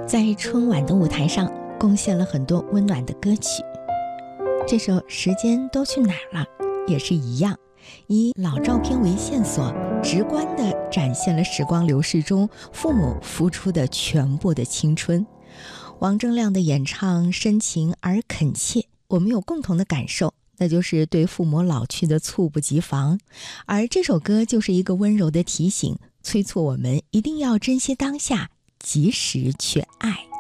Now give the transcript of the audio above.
在春晚的舞台上贡献了很多温暖的歌曲。这首《时间都去哪儿了》也是一样，以老照片为线索，直观地展现了时光流逝中父母付出的全部的青春。王铮亮的演唱深情而恳切，我们有共同的感受，那就是对父母老去的猝不及防。而这首歌就是一个温柔的提醒，催促我们一定要珍惜当下，及时去爱。